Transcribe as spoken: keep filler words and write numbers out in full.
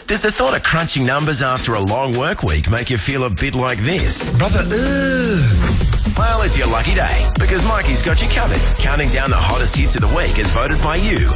Does the thought of crunching numbers after a long work week make you feel a bit like this? Brother, ugh. Well, it's your lucky day, because Mikey's got you covered. Counting down the hottest hits of the week as voted by you